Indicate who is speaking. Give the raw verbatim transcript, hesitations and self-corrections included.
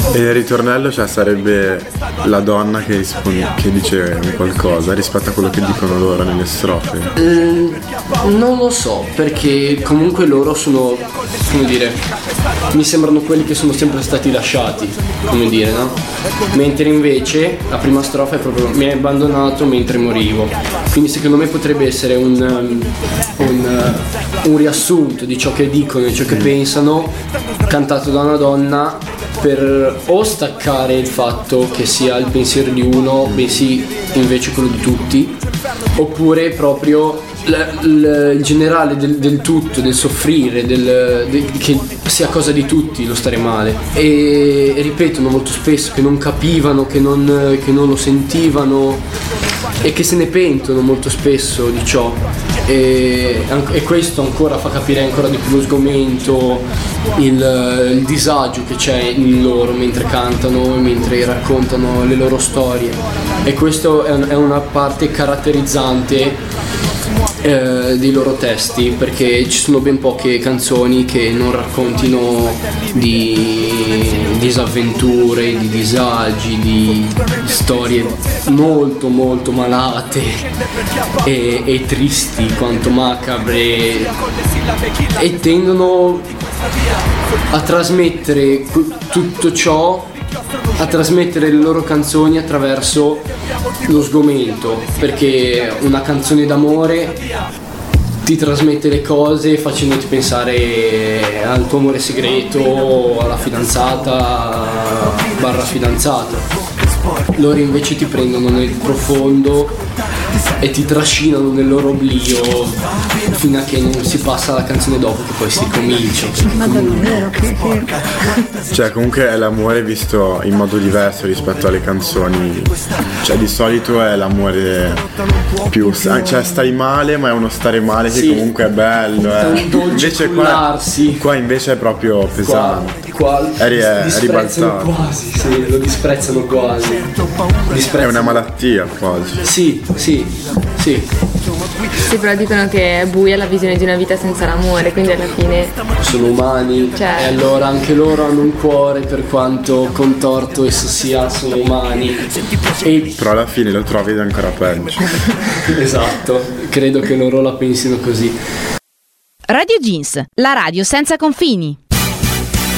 Speaker 1: E il ritornello, cioè, sarebbe la donna che, risponde, che dice qualcosa rispetto a quello che dicono loro nelle strofe?
Speaker 2: Eh, non lo so, perché comunque loro sono, come dire, mi sembrano quelli che sono sempre stati lasciati, come dire, no? Mentre invece la prima strofa è proprio mi hai abbandonato mentre morivo. Quindi secondo me potrebbe essere un, um, un, uh, un riassunto di ciò che dicono e ciò che pensano, cantato da una donna, per o staccare il fatto che sia il pensiero di uno, bensì invece quello di tutti, oppure proprio l- l- il generale del, del tutto, del soffrire, del, del, che sia cosa di tutti lo stare male. E, e ripetono molto spesso che non capivano, che non, che non lo sentivano e che se ne pentono molto spesso di ciò. E, e questo ancora fa capire ancora di più lo sgomento, il, il disagio che c'è in loro mentre cantano, mentre raccontano le loro storie. E questo è, un, è una parte caratterizzante eh, dei loro testi, perché ci sono ben poche canzoni che non raccontino di disavventure, di disagi, di storie molto molto malate e, e tristi quanto macabre, e tendono a trasmettere tutto ciò, a trasmettere le loro canzoni attraverso lo sgomento, perché una canzone d'amore ti trasmette le cose facendoti pensare al tuo amore segreto, alla fidanzata barra fidanzato. Loro invece ti prendono nel profondo e ti trascinano nel loro oblio fino a che non si passa alla canzone dopo, che poi si comincia.
Speaker 3: Ma davvero, che
Speaker 1: Cioè, comunque è l'amore visto in modo diverso rispetto alle canzoni. Cioè, di solito è l'amore più, cioè, stai male, ma è uno stare male che
Speaker 2: sì,
Speaker 1: comunque è bello, eh. Invece qua, qua invece è proprio pesante.
Speaker 2: Qua, qua
Speaker 1: è, è, è ribaltato
Speaker 2: quasi, sì, lo disprezzano quasi. Disprezzano.
Speaker 1: È una malattia quasi.
Speaker 2: Sì, sì, sì.
Speaker 3: Sì, però dicono che è buia la visione di una vita senza l'amore, quindi alla fine
Speaker 2: sono umani,
Speaker 3: cioè,
Speaker 2: e allora anche loro hanno un cuore, per quanto contorto esso sia, sono umani. E
Speaker 1: però alla fine lo trovi ed è ancora peggio.
Speaker 2: Esatto, credo che loro la pensino così.
Speaker 4: Radio Jeans, la radio senza confini.